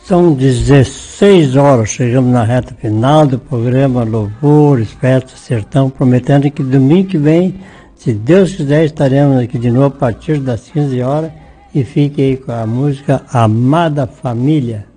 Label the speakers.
Speaker 1: São 16 horas, chegamos na reta final do programa Louvores, Festa, Sertão, prometendo que domingo que vem, se Deus quiser, estaremos aqui de novo a partir das 15 horas e fique aí com a música Amada Família.